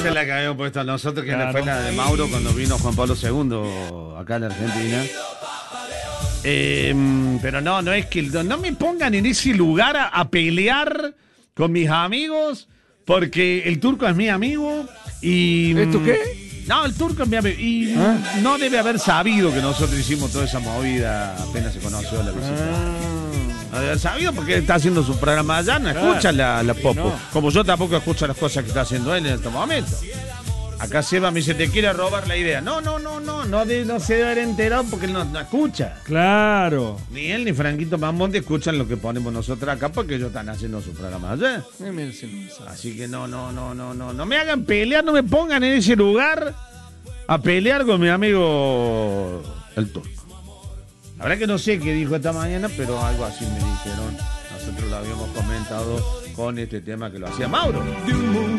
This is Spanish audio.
Esa es la que habíamos puesto nosotros, que Claro. fue la de Mauro cuando vino Juan Pablo II acá en la Argentina. Pero no es que no me pongan en ese lugar a pelear con mis amigos, porque el turco es mi amigo y... ¿Esto qué? No, el turco es mi amigo y no debe haber sabido que nosotros hicimos toda esa movida apenas se conoció la visita. No debe haber sabido porque él está haciendo su programa allá, no Claro. escucha la Popo. No. Como yo tampoco escucho las cosas que está haciendo él en este momento. Acá Seba me dice, te quiere robar la idea. No se debe haber enterado porque él no escucha. Claro. Ni él ni Franquito Mamonte escuchan lo que ponemos nosotros acá porque ellos están haciendo su programa allá. Mira si no sabe. Así que no me hagan pelear, no me pongan en ese lugar a pelear con mi amigo el turco. La verdad que no sé qué dijo esta mañana, pero algo así me dijeron. Nosotros lo habíamos comentado con este tema que lo hacía Mauro.